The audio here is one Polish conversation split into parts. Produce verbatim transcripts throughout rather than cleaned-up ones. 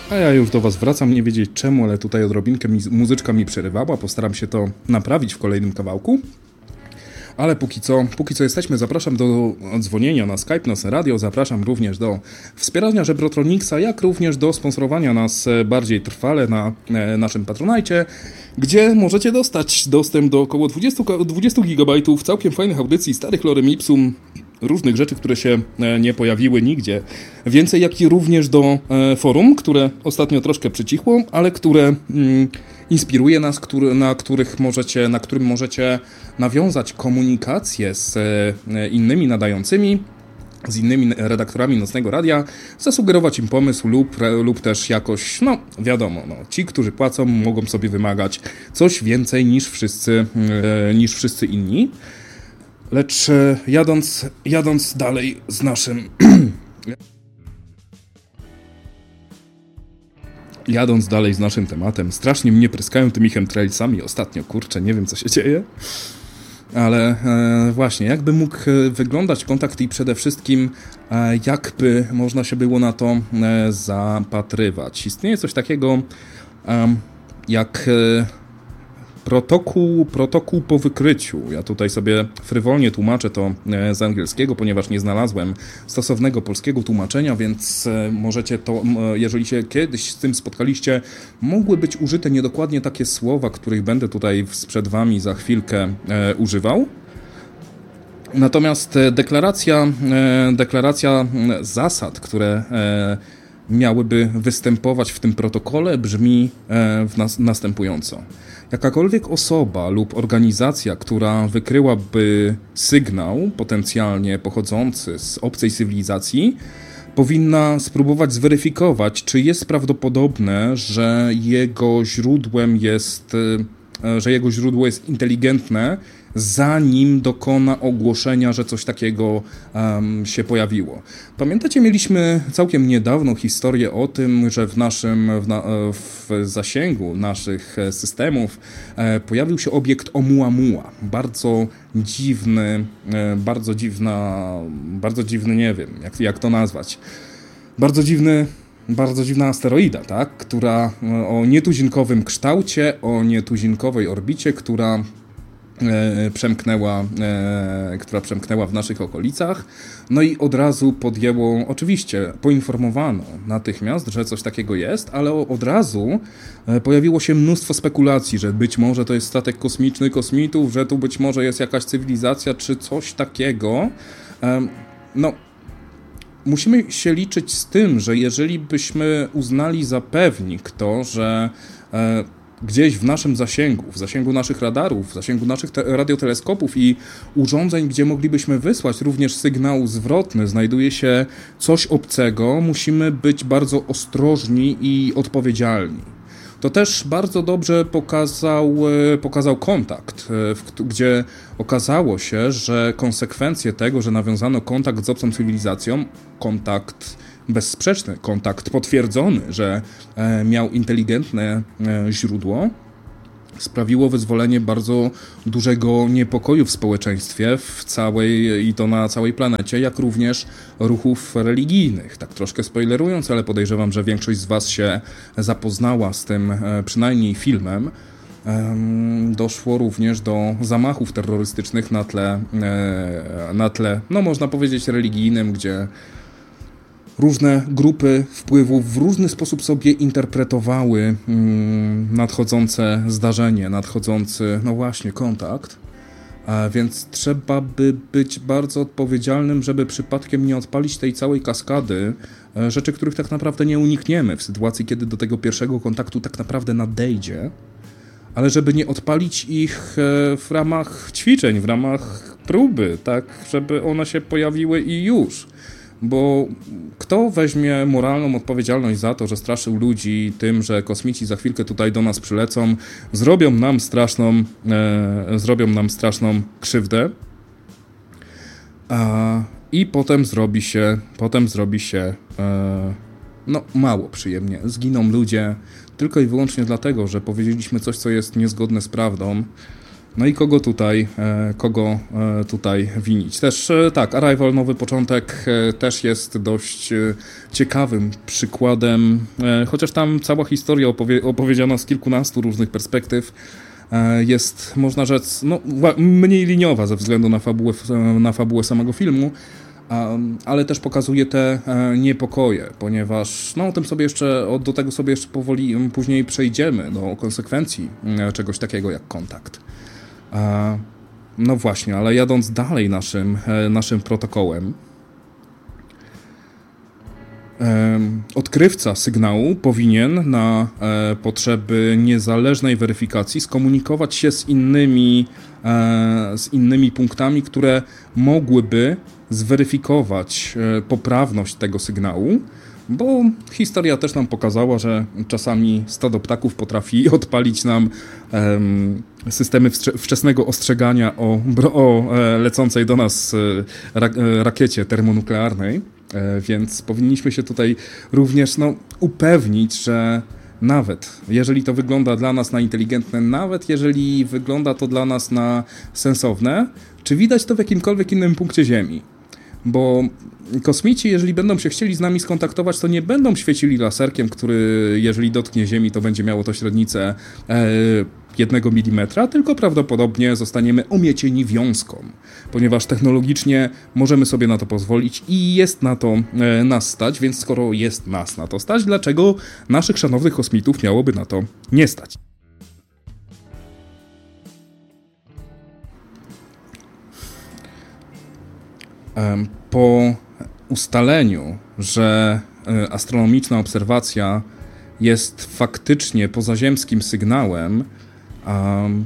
A ja już do was wracam, nie wiedzieć czemu, ale tutaj odrobinkę mi, muzyczka mi przerywała. Postaram się to naprawić w kolejnym kawałku. Ale póki co, póki co jesteśmy, zapraszam do dzwonienia na Skype, na radio, zapraszam również do wspierania Żebrotroniksa, jak również do sponsorowania nas bardziej trwale na e, naszym Patronajcie, gdzie możecie dostać dostęp do około dwadzieścia gigabajtów całkiem fajnych audycji, starych lorem ipsum, różnych rzeczy, które się nie pojawiły nigdzie. Więcej jak i również do e, forum, które ostatnio troszkę przycichło, ale które mm, inspiruje nas, który, na, których możecie, na którym możecie nawiązać komunikację z e, innymi nadającymi, z innymi redaktorami Nocnego Radia, zasugerować im pomysł lub, lub też jakoś, no wiadomo, no, ci, którzy płacą, mogą sobie wymagać coś więcej niż wszyscy, e, niż wszyscy inni. Lecz jadąc, jadąc dalej z naszym... jadąc dalej z naszym tematem, strasznie mnie pryskają tymi chemtrailsami ostatnio, kurczę, nie wiem co się dzieje. Ale e, właśnie, jakby mógł wyglądać kontakt i przede wszystkim e, jakby można się było na to e, zapatrywać. Istnieje coś takiego e, jak... E, Protokół, protokół po wykryciu. Ja tutaj sobie frywolnie tłumaczę to z angielskiego, ponieważ nie znalazłem stosownego polskiego tłumaczenia, więc możecie to, jeżeli się kiedyś z tym spotkaliście, mogły być użyte niedokładnie takie słowa, których będę tutaj przed wami za chwilkę e, używał. Natomiast deklaracja, e, deklaracja zasad, które e, miałyby występować w tym protokole, brzmi e, w nas, następująco. Jakakolwiek osoba lub organizacja, która wykryłaby sygnał potencjalnie pochodzący z obcej cywilizacji, powinna spróbować zweryfikować, czy jest prawdopodobne, że jego źródłem jest, że jego źródło jest inteligentne, zanim dokona ogłoszenia, że coś takiego um, się pojawiło. Pamiętacie, mieliśmy całkiem niedawno historię o tym, że w naszym w, na, w zasięgu naszych systemów e, pojawił się obiekt Oumuamua. Bardzo dziwny, e, bardzo dziwna, bardzo dziwny, nie wiem, jak, jak to nazwać. Bardzo dziwny Bardzo dziwna asteroida, tak? Która o nietuzinkowym kształcie, o nietuzinkowej orbicie, która e, przemknęła, e, która przemknęła w naszych okolicach. No i od razu podjęło, oczywiście poinformowano natychmiast, że coś takiego jest, ale od razu pojawiło się mnóstwo spekulacji, że być może to jest statek kosmiczny kosmitów, że tu być może jest jakaś cywilizacja, czy coś takiego. E, no... Musimy się liczyć z tym, że jeżeli byśmy uznali za pewnik to, że e, gdzieś w naszym zasięgu, w zasięgu naszych radarów, w zasięgu naszych te- radioteleskopów i urządzeń, gdzie moglibyśmy wysłać również sygnał zwrotny, znajduje się coś obcego, musimy być bardzo ostrożni i odpowiedzialni. To też bardzo dobrze pokazał, pokazał kontakt, w, gdzie okazało się, że konsekwencje tego, że nawiązano kontakt z obcą cywilizacją, kontakt bezsprzeczny, kontakt potwierdzony, że e, miał inteligentne e, źródło, sprawiło wyzwolenie bardzo dużego niepokoju w społeczeństwie w całej, i to na całej planecie, jak również ruchów religijnych. Tak troszkę spoilerując, ale podejrzewam, że większość z was się zapoznała z tym przynajmniej filmem. Doszło również do zamachów terrorystycznych na tle, na tle, no można powiedzieć religijnym, gdzie różne grupy wpływów w różny sposób sobie interpretowały mm, nadchodzące zdarzenie, nadchodzący, no właśnie, kontakt. A więc trzeba by być bardzo odpowiedzialnym, żeby przypadkiem nie odpalić tej całej kaskady e, rzeczy, których tak naprawdę nie unikniemy w sytuacji, kiedy do tego pierwszego kontaktu tak naprawdę nadejdzie, ale żeby nie odpalić ich e, w ramach ćwiczeń, w ramach próby, tak, żeby one się pojawiły i już. Bo kto weźmie moralną odpowiedzialność za to, że straszył ludzi tym, że kosmici za chwilkę tutaj do nas przylecą, zrobią nam straszną, e, zrobią nam straszną krzywdę, a, i potem zrobi się, potem zrobi się e, no mało przyjemnie. Zginą ludzie tylko i wyłącznie dlatego, że powiedzieliśmy coś, co jest niezgodne z prawdą. No i kogo tutaj, kogo tutaj winić? Też tak, Arrival, Nowy Początek też jest dość ciekawym przykładem, chociaż tam cała historia opowie- opowiedziana z kilkunastu różnych perspektyw jest, można rzec, no, mniej liniowa ze względu na fabułę, na fabułę samego filmu, ale też pokazuje te niepokoje, ponieważ no, o tym sobie jeszcze, do tego sobie jeszcze powoli później przejdziemy, do konsekwencji czegoś takiego jak kontakt. No właśnie, ale jadąc dalej naszym, naszym protokołem, odkrywca sygnału powinien na potrzeby niezależnej weryfikacji skomunikować się z innymi, z innymi punktami, które mogłyby zweryfikować poprawność tego sygnału, bo historia też nam pokazała, że czasami stado ptaków potrafi odpalić nam um, systemy wczesnego ostrzegania o, o lecącej do nas ra, rakiecie termonuklearnej, więc powinniśmy się tutaj również no, upewnić, że nawet jeżeli to wygląda dla nas na inteligentne, nawet jeżeli wygląda to dla nas na sensowne, czy widać to w jakimkolwiek innym punkcie Ziemi. Bo kosmici, jeżeli będą się chcieli z nami skontaktować, to nie będą świecili laserkiem, który jeżeli dotknie Ziemi, to będzie miało to średnicę e, jednego milimetra, tylko prawdopodobnie zostaniemy omiecieni wiązką, ponieważ technologicznie możemy sobie na to pozwolić i jest na to e, nas stać, więc skoro jest nas na to stać, dlaczego naszych szanownych kosmitów miałoby na to nie stać? Po ustaleniu, że astronomiczna obserwacja jest faktycznie pozaziemskim sygnałem, um,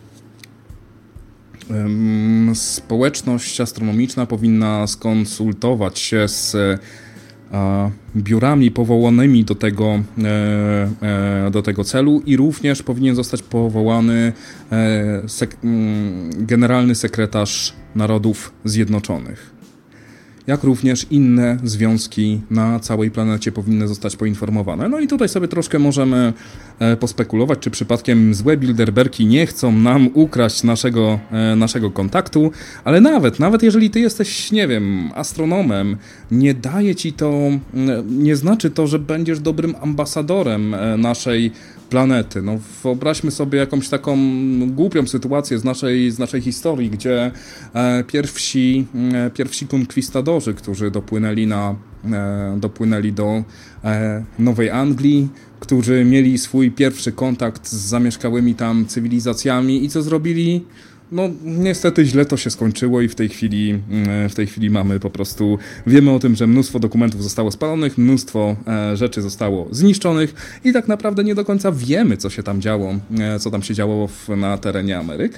um, społeczność astronomiczna powinna skonsultować się z a, biurami powołanymi do tego, e, e, do tego celu i również powinien zostać powołany e, sek- generalny sekretarz Narodów Zjednoczonych. Jak również inne związki na całej planecie powinny zostać poinformowane. No i tutaj sobie troszkę możemy pospekulować, czy przypadkiem złe Bilderbergi nie chcą nam ukraść naszego, naszego kontaktu, ale nawet, nawet jeżeli ty jesteś, nie wiem, astronomem, nie daje ci to, nie znaczy to, że będziesz dobrym ambasadorem naszej planety. No, wyobraźmy sobie jakąś taką głupią sytuację z naszej, z naszej historii, gdzie e, pierwsi, e, pierwsi konkwistadorzy, którzy dopłynęli, na, e, dopłynęli do e, Nowej Anglii, którzy mieli swój pierwszy kontakt z zamieszkałymi tam cywilizacjami i co zrobili? No niestety źle to się skończyło i w tej chwili w tej chwili mamy po prostu, wiemy o tym, że mnóstwo dokumentów zostało spalonych, mnóstwo e, rzeczy zostało zniszczonych i tak naprawdę nie do końca wiemy, co się tam działo, e, co tam się działo w, na terenie Ameryk.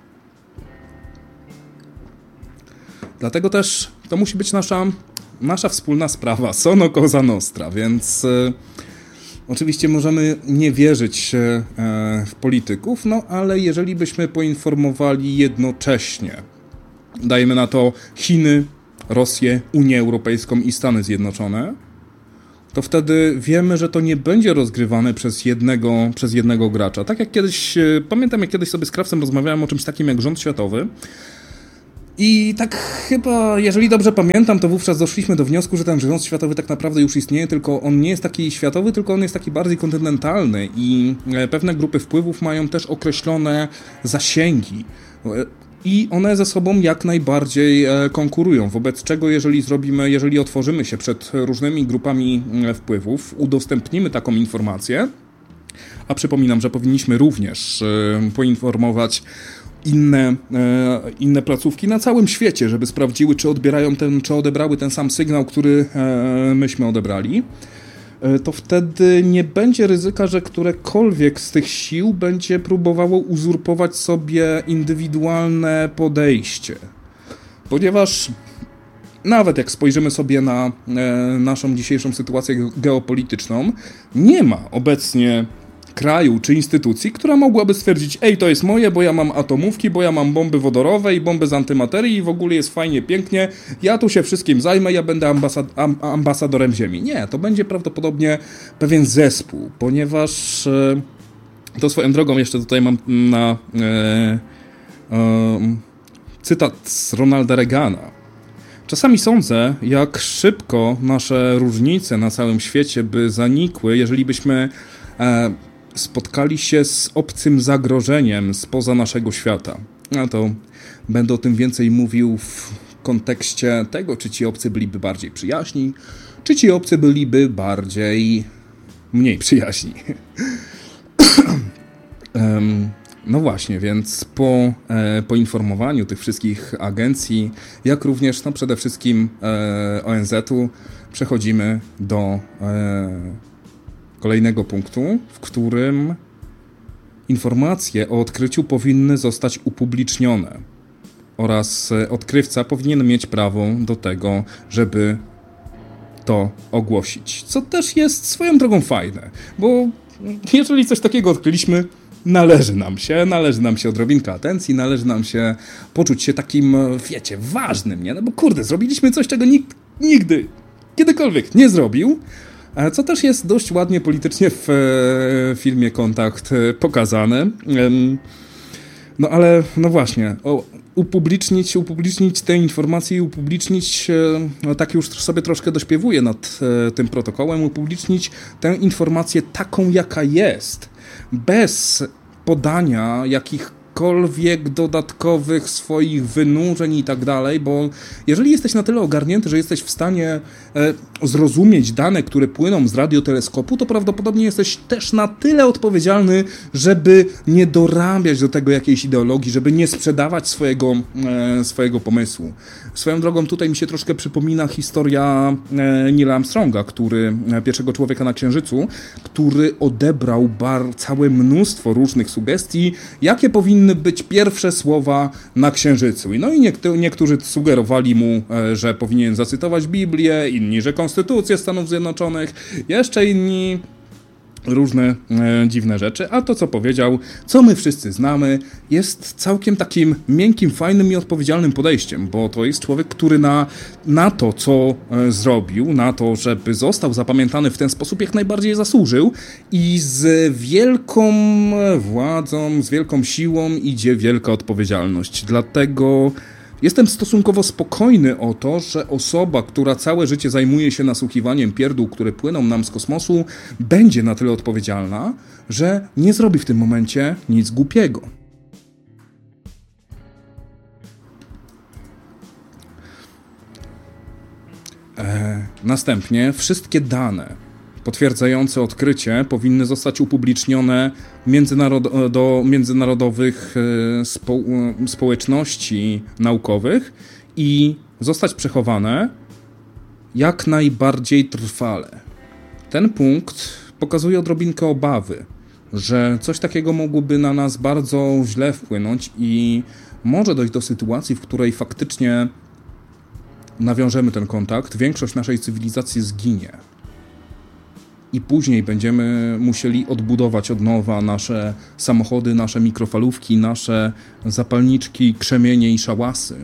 Dlatego też to musi być nasza, nasza wspólna sprawa, sono cosa nostra, więc e, oczywiście możemy nie wierzyć w polityków, no ale jeżeli byśmy poinformowali jednocześnie, dajmy na to Chiny, Rosję, Unię Europejską i Stany Zjednoczone, to wtedy wiemy, że to nie będzie rozgrywane przez jednego, przez jednego gracza. Tak jak kiedyś, pamiętam jak kiedyś sobie z Krawcem rozmawiałem o czymś takim jak rząd światowy, i tak chyba, jeżeli dobrze pamiętam, to wówczas doszliśmy do wniosku, że ten rząd światowy tak naprawdę już istnieje, tylko on nie jest taki światowy, tylko on jest taki bardziej kontynentalny i pewne grupy wpływów mają też określone zasięgi i one ze sobą jak najbardziej konkurują, wobec czego jeżeli zrobimy, jeżeli otworzymy się przed różnymi grupami wpływów, udostępnimy taką informację, a przypominam, że powinniśmy również poinformować Inne, e, inne placówki na całym świecie, żeby sprawdziły, czy odbierają ten, czy odebrały ten sam sygnał, który e, myśmy odebrali, e, to wtedy nie będzie ryzyka, że którekolwiek z tych sił będzie próbowało uzurpować sobie indywidualne podejście. Ponieważ nawet jak spojrzymy sobie na e, naszą dzisiejszą sytuację geopolityczną, nie ma obecnie kraju czy instytucji, która mogłaby stwierdzić, ej, to jest moje, bo ja mam atomówki, bo ja mam bomby wodorowe i bomby z antymaterii i w ogóle jest fajnie, pięknie, ja tu się wszystkim zajmę, ja będę ambasad- am- ambasadorem Ziemi. Nie, to będzie prawdopodobnie pewien zespół, ponieważ e, to swoją drogą jeszcze tutaj mam na, e, Um, cytat z Ronalda Reagana. Czasami sądzę, jak szybko nasze różnice na całym świecie by zanikły, jeżeli byśmy e, spotkali się z obcym zagrożeniem spoza naszego świata. No to będę o tym więcej mówił w kontekście tego, czy ci obcy byliby bardziej przyjaźni, czy ci obcy byliby bardziej mniej przyjaźni. um, No właśnie, więc po e, poinformowaniu tych wszystkich agencji, jak również no przede wszystkim e, O N Z-u, przechodzimy do e, kolejnego punktu, w którym informacje o odkryciu powinny zostać upublicznione oraz odkrywca powinien mieć prawo do tego, żeby to ogłosić. Co też jest swoją drogą fajne, bo jeżeli coś takiego odkryliśmy, należy nam się, należy nam się odrobinka atencji, należy nam się poczuć się takim, wiecie, ważnym, nie? No bo kurde, zrobiliśmy coś, czego nikt nigdy, kiedykolwiek nie zrobił, co też jest dość ładnie politycznie w filmie Kontakt pokazane. No ale, no właśnie, o, upublicznić, upublicznić te informacje i upublicznić, no tak już sobie troszkę dośpiewuję nad tym protokołem, upublicznić tę informację taką, jaka jest, bez podania jakichkolwiek dodatkowych swoich wynurzeń i tak dalej, bo jeżeli jesteś na tyle ogarnięty, że jesteś w stanie e, zrozumieć dane, które płyną z radioteleskopu, to prawdopodobnie jesteś też na tyle odpowiedzialny, żeby nie dorabiać do tego jakiejś ideologii, żeby nie sprzedawać swojego, e, swojego pomysłu. Swoją drogą tutaj mi się troszkę przypomina historia e, Neila Armstronga, który, e, pierwszego człowieka na Księżycu, który odebrał bar, całe mnóstwo różnych sugestii, jakie powinny być pierwsze słowa na Księżycu. No i niektó- niektórzy sugerowali mu, e, że powinien zacytować Biblię, inni, że Konstytucję Stanów Zjednoczonych, jeszcze inni różne e, dziwne rzeczy, a to, co powiedział, co my wszyscy znamy, jest całkiem takim miękkim, fajnym i odpowiedzialnym podejściem, bo to jest człowiek, który na, na to, co e, zrobił, na to, żeby został zapamiętany w ten sposób, jak najbardziej zasłużył i z wielką władzą, z wielką siłą idzie wielka odpowiedzialność. Dlatego jestem stosunkowo spokojny o to, że osoba, która całe życie zajmuje się nasłuchiwaniem pierdół, które płyną nam z kosmosu, będzie na tyle odpowiedzialna, że nie zrobi w tym momencie nic głupiego. E, następnie wszystkie dane potwierdzające odkrycie powinny zostać upublicznione międzynarod- do międzynarodowych spo- społeczności naukowych i zostać przechowane jak najbardziej trwale. Ten punkt pokazuje odrobinkę obawy, że coś takiego mogłoby na nas bardzo źle wpłynąć i może dojść do sytuacji, w której faktycznie nawiążemy ten kontakt, większość naszej cywilizacji zginie. I później będziemy musieli odbudować od nowa nasze samochody, nasze mikrofalówki, nasze zapalniczki, krzemienie i szałasy.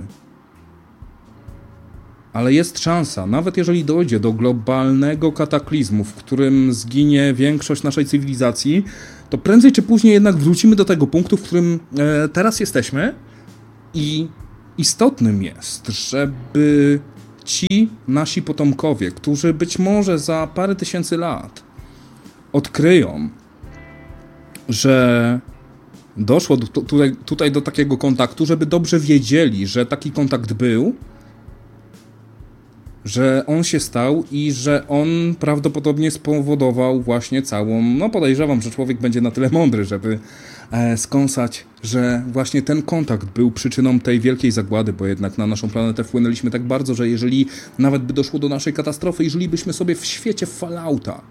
Ale jest szansa, nawet jeżeli dojdzie do globalnego kataklizmu, w którym zginie większość naszej cywilizacji, to prędzej czy później jednak wrócimy do tego punktu, w którym e, teraz jesteśmy i istotnym jest, żeby ci nasi potomkowie, którzy być może za parę tysięcy lat odkryją, że doszło do, tutaj, tutaj do takiego kontaktu, żeby dobrze wiedzieli, że taki kontakt był, że on się stał i że on prawdopodobnie spowodował właśnie całą, no podejrzewam, że człowiek będzie na tyle mądry, żeby e, skąsać, że właśnie ten kontakt był przyczyną tej wielkiej zagłady, bo jednak na naszą planetę wpłynęliśmy tak bardzo, że jeżeli nawet by doszło do naszej katastrofy i żylibyśmy sobie w świecie Fallouta,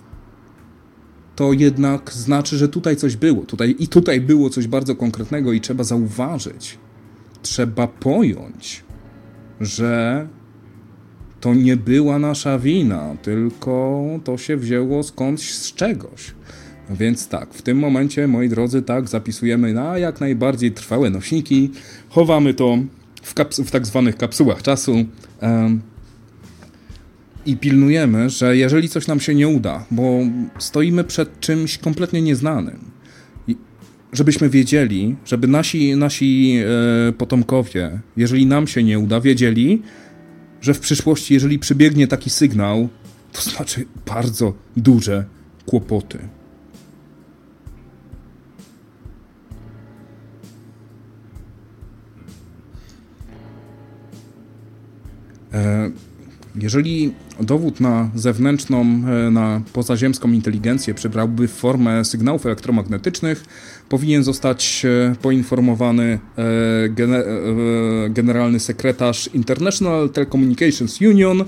to jednak znaczy, że tutaj coś było. Tutaj, I tutaj było coś bardzo konkretnego i trzeba zauważyć, trzeba pojąć, że to nie była nasza wina, tylko to się wzięło skądś z czegoś. Więc tak, w tym momencie, moi drodzy, tak, zapisujemy na jak najbardziej trwałe nośniki, chowamy to w, kaps- w tak zwanych kapsułach czasu um, i pilnujemy, że jeżeli coś nam się nie uda, bo stoimy przed czymś kompletnie nieznanym, żebyśmy wiedzieli, żeby nasi, nasi e, potomkowie, jeżeli nam się nie uda, wiedzieli, że w przyszłości, jeżeli przybiegnie taki sygnał, to znaczy bardzo duże kłopoty. E, Jeżeli dowód na zewnętrzną, na pozaziemską inteligencję przybrałby formę sygnałów elektromagnetycznych, powinien zostać poinformowany generalny sekretarz International Telecommunications Union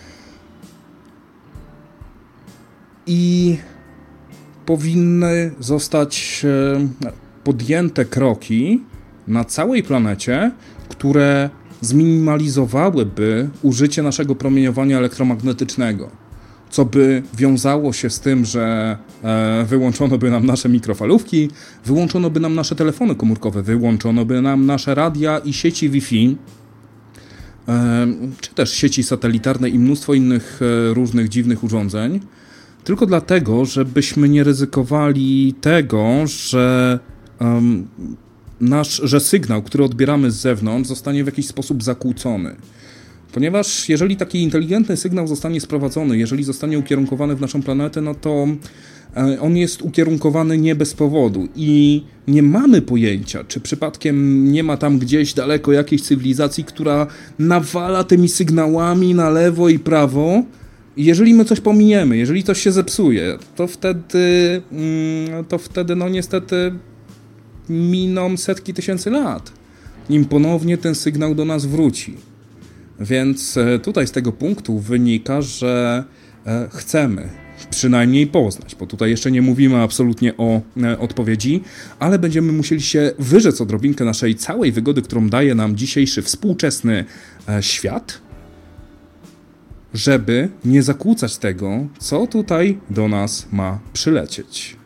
i powinny zostać podjęte kroki na całej planecie, które zminimalizowałyby użycie naszego promieniowania elektromagnetycznego, co by wiązało się z tym, że e, wyłączono by nam nasze mikrofalówki, wyłączono by nam nasze telefony komórkowe, wyłączono by nam nasze radia i sieci Wi-Fi, e, czy też sieci satelitarne i mnóstwo innych e, różnych dziwnych urządzeń, tylko dlatego, żebyśmy nie ryzykowali tego, że um, Nasz, że sygnał, który odbieramy z zewnątrz, zostanie w jakiś sposób zakłócony. Ponieważ jeżeli taki inteligentny sygnał zostanie sprowadzony, jeżeli zostanie ukierunkowany w naszą planetę, no to on jest ukierunkowany nie bez powodu i nie mamy pojęcia, czy przypadkiem nie ma tam gdzieś daleko jakiejś cywilizacji, która nawala tymi sygnałami na lewo i prawo. I jeżeli my coś pominiemy, jeżeli coś się zepsuje, to wtedy, to wtedy no niestety miną setki tysięcy lat, nim ponownie ten sygnał do nas wróci. Więc tutaj z tego punktu wynika, że chcemy przynajmniej poznać, bo tutaj jeszcze nie mówimy absolutnie o odpowiedzi, ale będziemy musieli się wyrzec odrobinkę naszej całej wygody, którą daje nam dzisiejszy współczesny świat, żeby nie zakłócać tego, co tutaj do nas ma przylecieć.